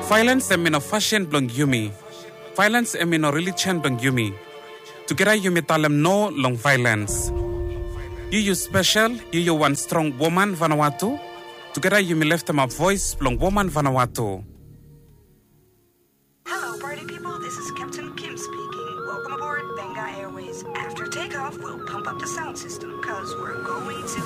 Violence emino fashion blong yumi. Violence emino religion blong yumi. Together yumi talem no long violence. You special, you one strong woman Vanuatu. Together yumi left them a voice blong woman Vanuatu. Hello party people, this is Captain Kim speaking. Welcome aboard Benga Airways. After takeoff, we'll pump up the sound system, cause we're going to